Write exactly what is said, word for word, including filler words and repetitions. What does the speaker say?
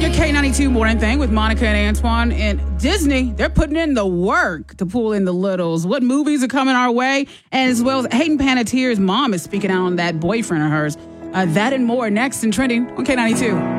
The K ninety-two Morning Thing with Monica and Antoine. And Disney, they're putting in the work to pull in the littles. What movies are coming our way? And as well as Hayden Panettiere's mom is speaking out on that boyfriend of hers. Uh, that and more next in Trending on K ninety-two.